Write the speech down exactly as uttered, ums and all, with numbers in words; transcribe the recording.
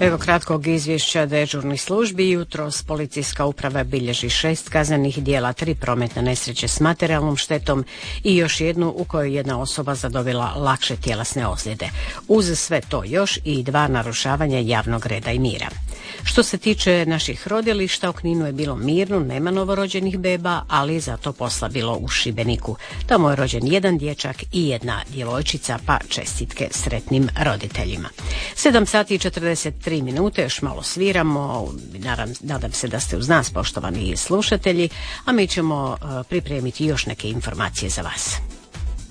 Evo kratkog izvješća dežurnih službi. Jutros policijska uprava bilježi šest kaznenih djela, tri prometne nesreće s materijalnom štetom i još jednu u kojoj jedna osoba zadobila lakše tjelesne ozljede. Uz sve to još i dva narušavanja javnog reda i mira. Što se tiče naših rodilišta, u Kninu je bilo mirno, nema novorođenih beba, ali zato posla bilo u Šibeniku. Tamo je rođen jedan dječak i jedna djevojčica, pa čestitke sretnim roditeljima. sedam sati i četrdeset tri minute, još malo sviramo, nadam, nadam se da ste uz nas, poštovani slušatelji, a mi ćemo uh, pripremiti još neke informacije za vas.